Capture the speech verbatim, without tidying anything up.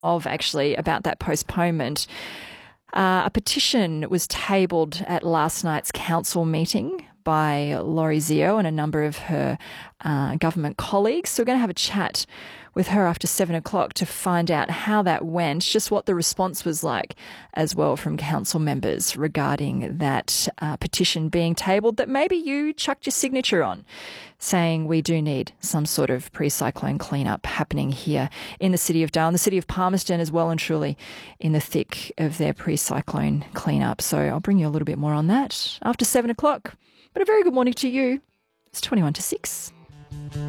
of actually about that postponement. Uh, a petition was tabled at last night's council meeting by Laurie Zio and a number of her uh, government colleagues. So we're going to have a chat with her after seven o'clock to find out how that went, just what the response was like as well from council members regarding that uh, petition being tabled that maybe you chucked your signature on, saying we do need some sort of pre-cyclone cleanup happening here in the city of Darwin, the city of Palmerston as well, and truly in the thick of their pre-cyclone cleanup. So I'll bring you a little bit more on that after seven o'clock. But a very good morning to you. It's twenty-one to six.